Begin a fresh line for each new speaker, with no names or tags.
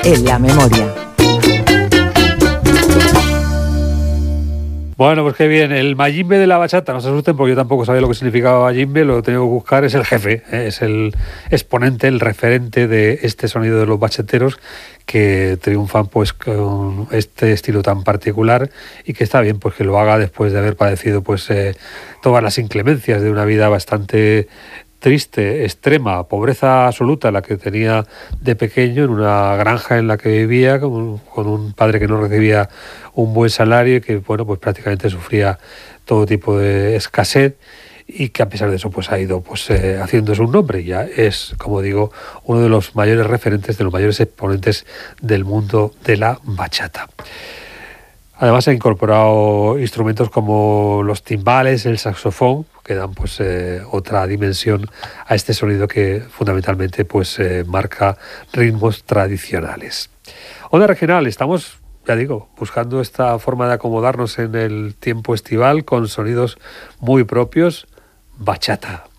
en la memoria.
Bueno, pues qué bien. El mayimbe de la bachata, no se asusten porque yo tampoco sabía lo que significaba mayimbe, lo que tengo que buscar es el jefe, es el exponente, el referente de este sonido de los bachateros que triunfan pues con este estilo tan particular y que está bien pues que lo haga después de haber padecido pues todas las inclemencias de una vida bastante triste, extrema, pobreza absoluta la que tenía de pequeño en una granja en la que vivía con un padre que no recibía un buen salario y que bueno pues prácticamente sufría todo tipo de escasez y que a pesar de eso pues ha ido pues haciéndose un nombre. Ya es, como digo, uno de los mayores referentes, de los mayores exponentes del mundo de la bachata. Además ha incorporado instrumentos como los timbales, el saxofón, que dan pues otra dimensión a este sonido que fundamentalmente pues marca ritmos tradicionales. Onda Regional, estamos, ya digo, buscando esta forma de acomodarnos en el tiempo estival con sonidos muy propios, bachata.